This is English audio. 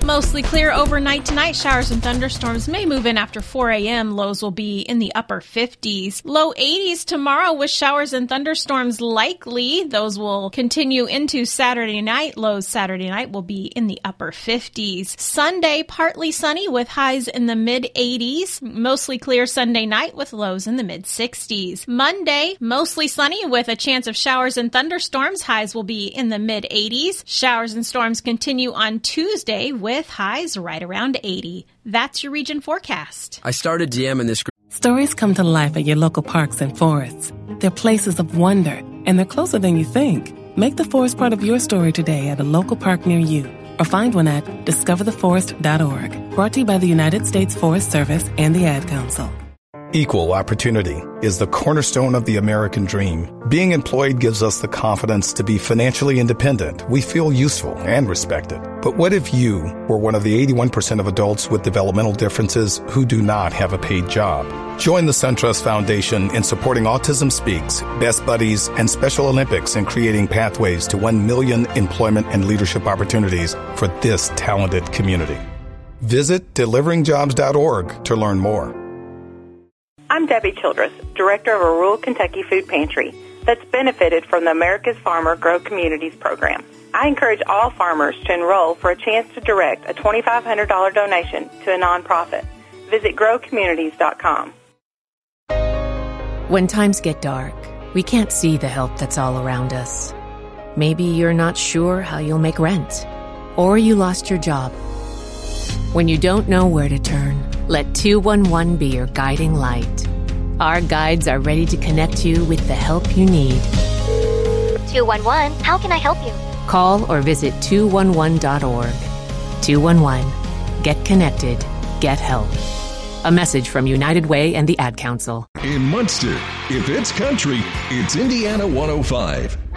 Mostly clear overnight tonight. Showers and thunderstorms may move in after 4 a.m. Lows will be in the upper 50s. Low 80s tomorrow with showers and thunderstorms likely. Those will continue into Saturday night. Lows Saturday night will be in the upper 50s. Sunday, partly sunny with highs in the mid-80s. Mostly clear Sunday night with lows in the mid-60s. Monday, mostly sunny with a chance of showers and thunderstorms. Highs will be in the mid-80s. Showers and storms continue on Tuesday with highs right around 80. That's your region forecast. I started DMing this. Stories come to life at your local parks and forests. They're places of wonder, and they're closer than you think. Make the forest part of your story today at a local park near you, or find one at discovertheforest.org. Brought to you by the United States Forest Service and the Ad Council. Equal opportunity is the cornerstone of the American dream. Being employed gives us the confidence to be financially independent. We feel useful and respected. But what if you were one of the 81% of adults with developmental differences who do not have a paid job? Join the SunTrust Foundation in supporting Autism Speaks, Best Buddies, and Special Olympics in creating pathways to 1 million employment and leadership opportunities for this talented community. Visit deliveringjobs.org to learn more. I'm Debbie Childress, director of a rural Kentucky food pantry that's benefited from the America's Farmer Grow Communities program. I encourage all farmers to enroll for a chance to direct a $2,500 donation to a nonprofit. Visit growcommunities.com. When times get dark, we can't see the help that's all around us. Maybe you're not sure how you'll make rent, or you lost your job. When you don't know where to turn, let 211 be your guiding light. Our guides are ready to connect you with the help you need. 211, how can I help you? Call or visit 211.org. 211. Get connected. Get help. A message from United Way and the Ad Council. In Munster, if it's country, it's Indiana 105.